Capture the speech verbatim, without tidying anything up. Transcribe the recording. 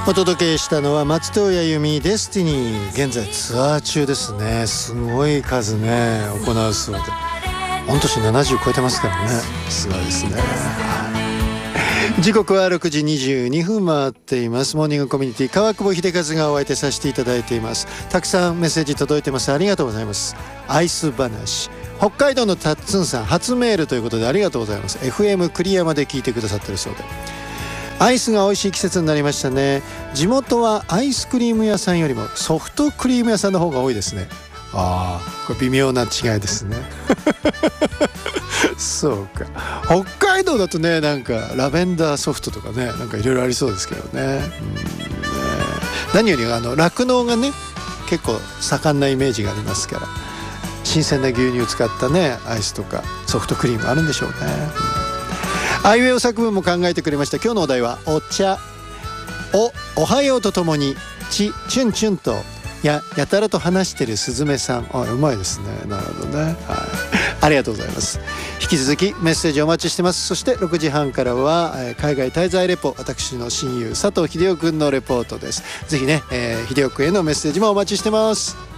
お届けしたのは松任谷由実デスティニー。現在ツアー中ですね。すごい数ね行うそうで、御年ななじゅう超えてますからね、すごいですね。時刻はろくじにじゅうにふん回っています。モーニングコミュニティ川久保秀和がお相手させていただいています。たくさんメッセージ届いてます。ありがとうございます。アイス話、北海道のタッツンさん初メールということでありがとうございます。 エフエム 栗山で聞いてくださってるそうで、アイスが美味しい季節になりましたね。地元はアイスクリーム屋さんよりもソフトクリーム屋さんの方が多いですね。ああ、これ微妙な違いですね。そうか、北海道だとね、なんかラベンダーソフトとかね、なんかいろいろありそうですけどね。うんね、何よりあの酪農がね結構盛んなイメージがありますから、新鮮な牛乳を使ったねアイスとかソフトクリームあるんでしょうね。うん、あいうえお作文も考えてくれました。今日のお題はお茶。お、おはようとともにち、チュンチュンとや、やたらと話してるすずめさん。あ、うまいですね。なるほどね。はい、ありがとうございます。引き続きメッセージお待ちしてます。そしてろくじはんからは、えー、海外滞在レポ、私の親友佐藤秀夫くんのレポートです。ぜひね、えー、秀夫くんへのメッセージもお待ちしてます。